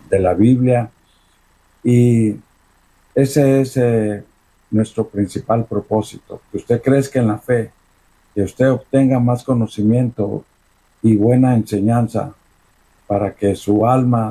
de la Biblia, y ese es nuestro principal propósito, que usted crezca en la fe, que usted obtenga más conocimiento y buena enseñanza para que su alma